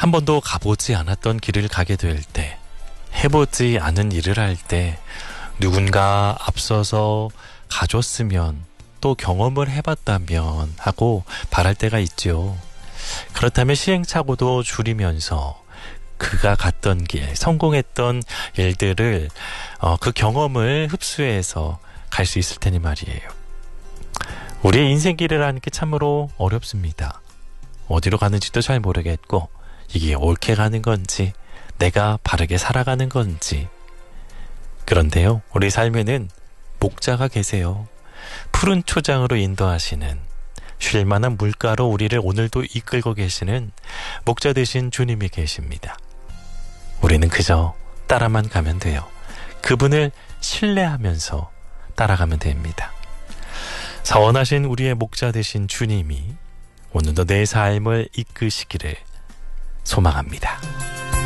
한 번도 가보지 않았던 길을 가게 될 때, 해보지 않은 일을 할 때 누군가 앞서서 가줬으면 또 경험을 해봤다면 하고 바랄 때가 있죠. 그렇다면 시행착오도 줄이면서 그가 갔던 길, 성공했던 일들을 그 경험을 흡수해서 갈 수 있을 테니 말이에요. 우리의 인생길을 하는 게 참으로 어렵습니다. 어디로 가는지도 잘 모르겠고 이게 옳게 가는 건지 내가 바르게 살아가는 건지. 그런데요, 우리 삶에는 목자가 계세요. 푸른 초장으로 인도하시는, 쉴만한 물가로 우리를 오늘도 이끌고 계시는 목자 되신 주님이 계십니다. 우리는 그저 따라만 가면 돼요. 그분을 신뢰하면서 따라가면 됩니다. 선하신 우리의 목자 되신 주님이 오늘도 내 삶을 이끄시기를 소망합니다.